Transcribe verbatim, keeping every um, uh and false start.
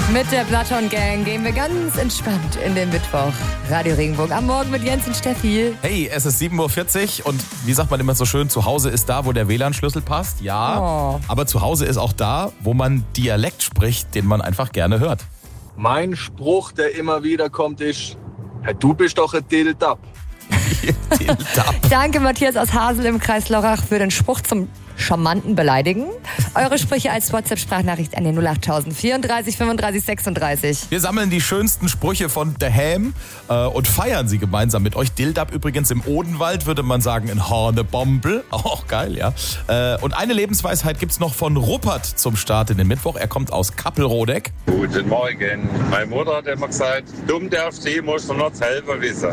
Mit der Platon Gang gehen wir ganz entspannt in den Mittwoch. Radio Regenbogen am Morgen mit Jens und Steffi. Hey, es ist sieben Uhr vierzig und wie sagt man immer so schön, zu Hause ist da, wo der W L A N-Schlüssel passt. Ja, Oh. aber zu Hause ist auch da, wo man Dialekt spricht, den man einfach gerne hört. Mein Spruch, der immer wieder kommt, ist: hey, du bist doch ein Dildab. Dildab. Danke Matthias aus Hasel im Kreis Lörrach für den Spruch zum charmanten Beleidigen. Eure Sprüche als WhatsApp-Sprachnachricht an den null acht tausend vierunddreißig fünfunddreißig sechsunddreißig. Wir sammeln die schönsten Sprüche von daheim äh, und feiern sie gemeinsam mit euch. Dildab übrigens im Odenwald, würde man sagen, in Hornebombel. Auch geil, ja. Äh, und eine Lebensweisheit gibt's noch von Ruppert zum Start in den Mittwoch. Er kommt aus Kappelrodeck. Guten Morgen. Meine Mutter hat immer gesagt, dumm darf sie, muss man noch selber wissen.